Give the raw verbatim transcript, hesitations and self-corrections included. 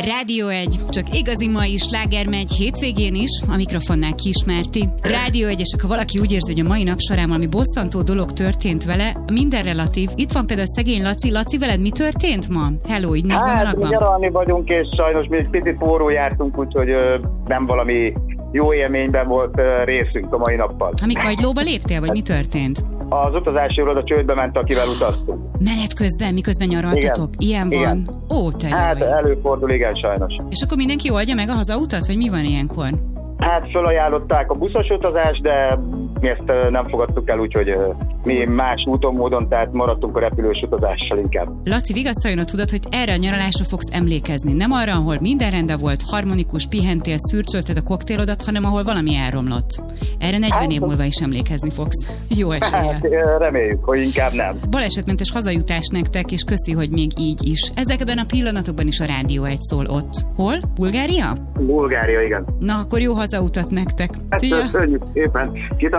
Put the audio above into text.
Rádió egy, csak igazi mai sláger megy hétvégén is, a mikrofonnál kiismerti. Rádió egy, és akkor valaki úgy érzi, hogy a mai nap során valami bosszantó dolog történt vele, minden relatív. Itt van például szegény Laci. Laci, veled mi történt ma? Hello, így hát, mi nyaralni vagyunk, és sajnos mi egy picit forró jártunk, úgyhogy ö, nem valami jó élményben volt ö, részünk a mai nappal. Ha mi kagylóba léptél, vagy mi történt? Az utazási iroda csődbe ment, akivel utaztunk. Menet közben, miközben nyaraltatok? Igen. Ilyen van? Igen. Ó, te Hát jaj. előfordul, igen, sajnos. És akkor mindenki oldja meg a hazautat, vagy mi van ilyenkor? Hát fölajánlották a buszos utazást, de mi ezt nem fogadtuk el, úgyhogy mi más úton, módon, tehát maradtunk a repülős utazással inkább. Laci, vigasztaljon a tudat, hogy erre a nyaralásra fogsz emlékezni. Nem arra, ahol minden rendben volt, harmonikus, pihentél, szürcsölted a koktélodat, hanem ahol valami elromlott. Erre negyven hát, év múlva is emlékezni fogsz. Jó eséllyel. Hát, reméljük, hogy inkább nem. Balesetmentes hazajutás nektek, és köszi, hogy még így is. Ezekben a pillanatokban is a Rádió egy szól ott. Hol? Bulgária? Bulgária, igen. Na, akkor jó hazautat nektek. Szia! Hát, köszönjük szépen.